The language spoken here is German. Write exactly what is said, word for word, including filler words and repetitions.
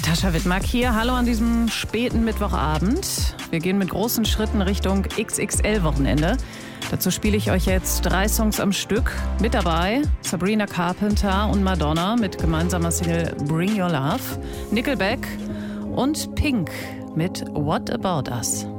Natascha Wittmark hier. Hallo an diesem späten Mittwochabend. Wir gehen mit großen Schritten Richtung X X L-Wochenende. Dazu spiele ich euch jetzt drei Songs am Stück. Mit dabei Sabrina Carpenter und Madonna mit gemeinsamer Single Bring Your Love, Nickelback und Pink mit What About Us.